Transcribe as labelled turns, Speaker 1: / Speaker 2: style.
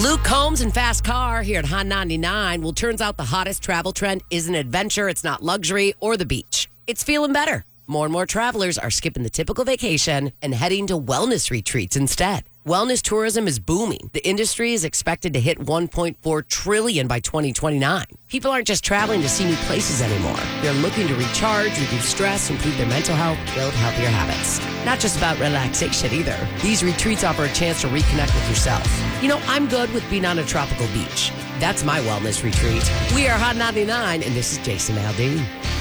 Speaker 1: Luke Combs and Fast Car here at Hot 99. Well, turns out the hottest travel trend isn't adventure, it's not luxury or the beach. It's feeling better. More and more travelers are skipping the typical vacation and heading to wellness retreats instead. Wellness tourism is booming. The industry is expected to hit $1.4 trillion by 2029. People aren't just traveling to see new places anymore. They're looking to recharge, reduce stress, improve their mental health, build healthier habits. Not just about relaxation either. These retreats offer a chance to reconnect with yourself. You know, I'm good with being on a tropical beach. That's my wellness retreat. We are Hot 99, and this is Jason Aldean.